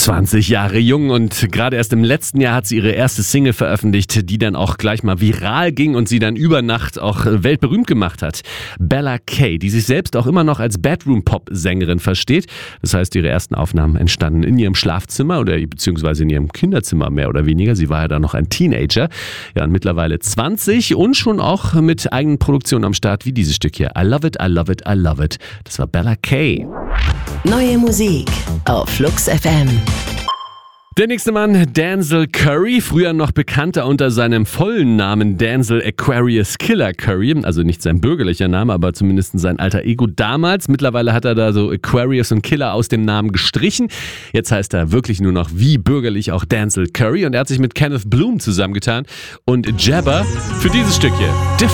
20 Jahre jung und gerade erst im letzten Jahr hat sie ihre erste Single veröffentlicht, die dann auch gleich mal viral ging und sie dann über Nacht auch weltberühmt gemacht hat. Bella Kay, die sich selbst auch immer noch als Bedroom-Pop-Sängerin versteht. Das heißt, ihre ersten Aufnahmen entstanden in ihrem Schlafzimmer oder beziehungsweise in ihrem Kinderzimmer mehr oder weniger. Sie war ja da noch ein Teenager. Ja, und mittlerweile 20 und schon auch mit eigenen Produktionen am Start wie dieses Stück hier. I love it, I love it, I love it. Das war Bella Kay. Neue Musik auf Flux FM. Der nächste Mann, Denzel Curry, früher noch bekannter unter seinem vollen Namen Denzel Aquarius Killer Curry, also nicht sein bürgerlicher Name, aber zumindest sein alter Ego damals. Mittlerweile hat er da so Aquarius und Killer aus dem Namen gestrichen. Jetzt heißt er wirklich nur noch wie bürgerlich auch Denzel Curry und er hat sich mit Kenneth Bloom zusammengetan und Jabba für dieses Stück hier.